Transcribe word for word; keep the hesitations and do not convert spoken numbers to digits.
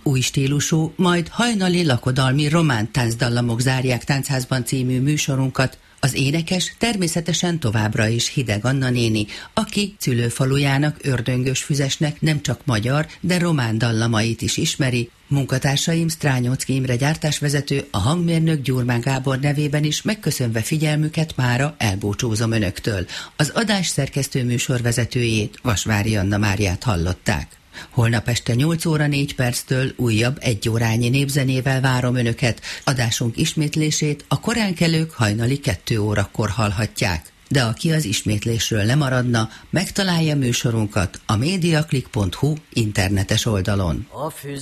Új stílusú, majd hajnali lakodalmi román táncdallamok zárják Táncházban című műsorunkat. Az énekes természetesen továbbra is Hideg Anna néni, aki szülőfalujának, Ördöngösfüzesnek nem csak magyar, de román dallamait is ismeri. Munkatársaim Strányóczky Imre gyártásvezető, a hangmérnök Gyurmán Gábor nevében is megköszönve figyelmüket mára elbúcsúzom önöktől. Az adás szerkesztő műsorvezetőjét, Vasvári Anna Máriát hallották. Holnap este nyolc óra négy perctől újabb egy órányi népzenével várom önöket. Adásunk ismétlését a koránkelők hajnali kettő órakor hallhatják. De aki az ismétlésről lemaradna, megtalálja műsorunkat a mediaclick pont hu internetes oldalon.